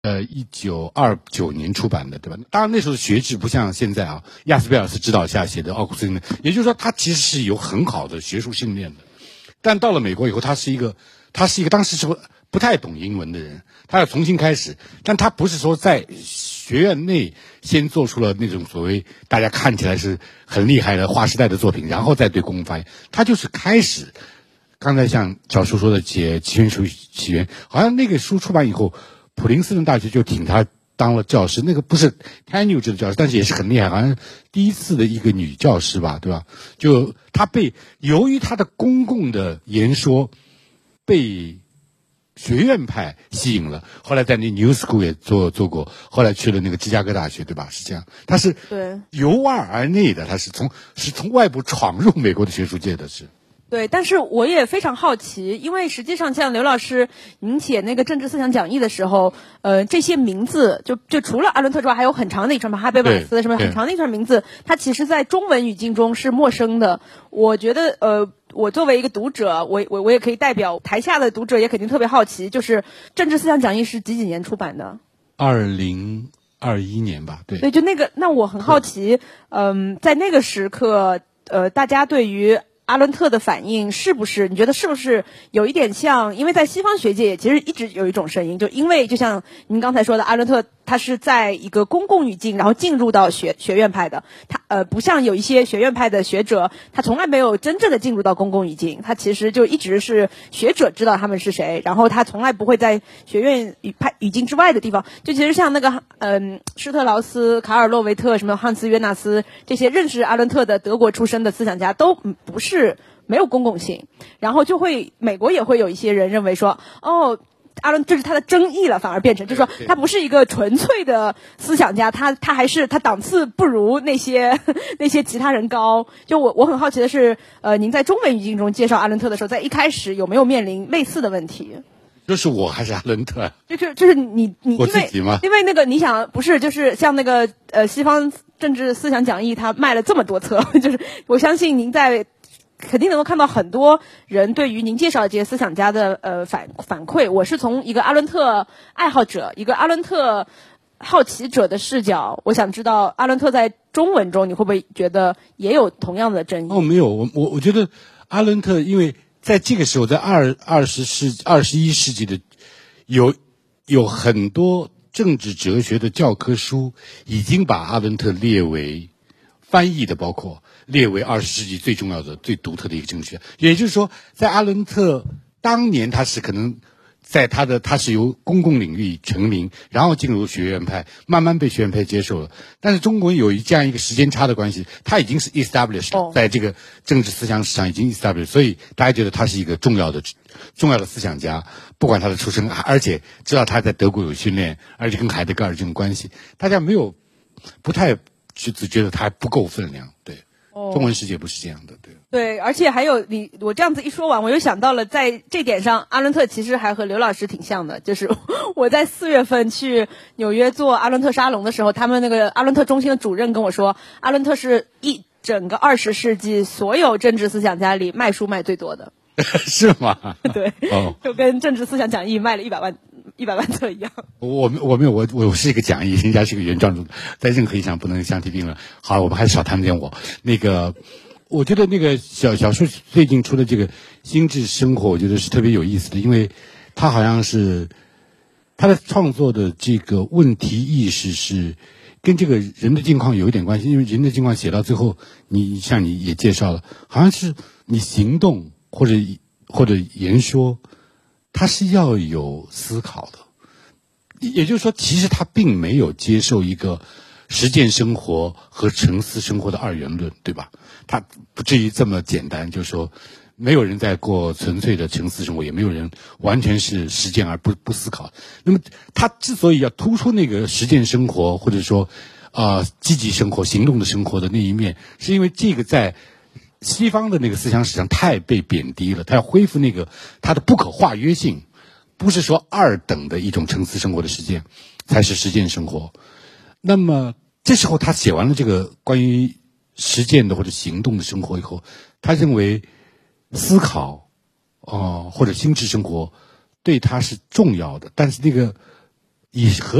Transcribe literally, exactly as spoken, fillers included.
呃，一九二九年出版的，对吧？当然那时候学制不像现在啊，亚斯贝尔斯指导下写的奥古斯丁的，也就是说他其实是有很好的学术训练的。但到了美国以后，他是一个，他是一个当时是不不太懂英文的人，他要重新开始。但他不是说在学院内先做出了那种所谓大家看起来是很厉害的划时代的作品，然后再对公共发言。他就是开始，刚才像小叔说的写《起源书起源》，好像那个书出版以后，普林斯顿大学就请他当了教师，那个不是 tenure 制的教师，但是也是很厉害，好像第一次的一个女教师吧，对吧？就她被由于她的公共的言说被学院派吸引了，后来在那 New School 也做做过，后来去了那个芝加哥大学，对吧？是这样，她是由外而内的，她是从是从外部闯入美国的学术界的，是。 对，但是我也非常好奇，因为实际上像刘老师您写那个政治思想讲义的时候，呃，这些名字就就除了阿伦特之外，还有很长的一串，哈贝马斯什么很长的一串名字，它其实在中文语境中是陌生的。我觉得，呃，我作为一个读者，我我我也可以代表台下的读者，也肯定特别好奇，就是政治思想讲义是几几年出版的？ 二零二一年吧，对。 对，就那个，那我很好奇，嗯、呃，在那个时刻，呃，大家对于阿伦特的反应是不是？你觉得是不是有一点像？因为在西方学界也其实一直有一种声音，就因为就像您刚才说的，阿伦特他是在一个公共语境，然后进入到学学院派的。他呃不像有一些学院派的学者，他从来没有真正的进入到公共语境，他其实就一直是学者知道他们是谁，然后他从来不会在学院语派语境之外的地方。就其实像那个嗯、呃、施特劳斯、卡尔洛维特、什么汉斯约纳斯这些认识阿伦特的德国出身的思想家都不是。没有公共性，然后就会美国也会有一些人认为说，哦，阿伦这是他的争议了，反而变成就是说他不是一个纯粹的思想家，他他还是他档次不如那些那些其他人高。就我我很好奇的是，呃，您在中文语境中介绍阿伦特的时候，在一开始有没有面临类似的问题？ 就是我还是阿伦特？ 就是就是你你我自己吗？ 因为那个你想不是就是像那个呃西方政治思想讲义，他卖了这么多册，就是我相信您在。肯定能够看到很多人对于您介绍的这些思想家的呃反反馈。我是从一个阿伦特爱好者、一个阿伦特好奇者的视角，我想知道阿伦特在中文中你会不会觉得也有同样的争议？ 哦，没有，我我我觉得阿伦特，因为在这个时候，在二二十世二十一世纪的有有很多政治哲学的教科书已经把阿伦特列为翻译的，包括。列为二十世纪最重要的、最独特的一个政治学，也就是说，在阿伦特当年，他是可能在他的他是由公共领域成名，然后进入学院派，慢慢被学院派接受了。但是中国有一这样一个时间差的关系，他已经是 established， 在这个政治思想史上已经 established， 所以大家觉得他是一个重要的、重要的思想家，不管他的出身，而且知道他在德国有训练，而且跟海德格尔这种关系，大家没有不太只只觉得他还不够分量，对。中文世界不是这样的，对对，而且还有你，我这样子一说完，我又想到了，在这点上，阿伦特其实还和刘老师挺像的。就是我在四月份去纽约做阿伦特沙龙的时候，他们那个阿伦特中心的主任跟我说，阿伦特是一整个二十世纪所有政治思想家里卖书卖最多的。 是吗？ 对，哦，就跟政治思想讲义卖了一百万。一百万册一样。 我我没有我我是一个讲义，人家是个原创者，在任何意义上不能相提并论。好，我们还是少谈点我那个。我觉得那个小小说最近出的这个《心智生活》，我觉得是特别有意思的，因为他好像是他的创作的这个问题意识是跟这个人的境况有一点关系，因为人的境况写到最后，你像你也介绍了，好像是你行动或者或者言说。他是要有思考的，也就是说，其实他并没有接受一个实践生活和沉思生活的二元论，对吧？他不至于这么简单，就是说，没有人在过纯粹的沉思生活，也没有人完全是实践而不不思考。那么，他之所以要突出那个实践生活，或者说，呃，积极生活、行动的生活的那一面，是因为这个在。西方的那个思想史上太被贬低了，他要恢复那个他的不可化约性，不是说二等的一种沉思生活的实践才是实践生活。那么这时候他写完了这个关于实践的或者行动的生活以后，他认为思考哦、呃、或者心智生活对他是重要的，但是那个以和